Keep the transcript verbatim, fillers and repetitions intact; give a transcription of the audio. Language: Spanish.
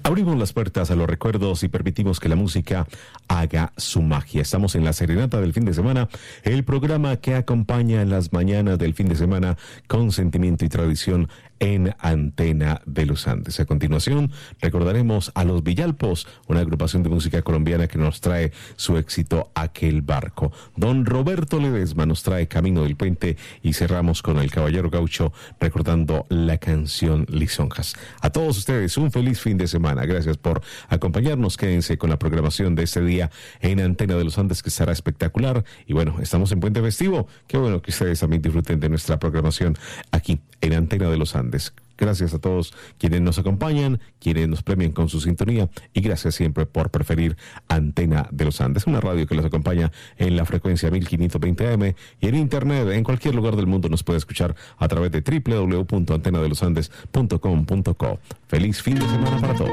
Abrimos las puertas a los recuerdos y permitimos que la música haga su magia. Estamos en la serenata del fin de semana, el programa que acompaña las mañanas del fin de semana con sentimiento y tradición en Antena de los Andes. A continuación, recordaremos a Los Villalpos, una agrupación de música colombiana que nos trae su éxito Aquel Barco. Don Roberto Ledesma nos trae Camino del Puente y cerramos con El Caballero Gaucho recordando la canción Lisonjas. A todos ustedes, un feliz fin de semana. Gracias por acompañarnos. Quédense con la programación de este día en Antena de los Andes, que estará espectacular. Y bueno, estamos en Puente Festivo. Qué bueno que ustedes también disfruten de nuestra programación aquí en Antena de los Andes. Gracias a todos quienes nos acompañan, quienes nos premian con su sintonía y gracias siempre por preferir Antena de los Andes, una radio que los acompaña en la frecuencia mil quinientos veinte A M y en internet en cualquier lugar del mundo nos puede escuchar a través de doble u doble u doble u punto antena de los andes punto com punto co. Feliz fin de semana para todos.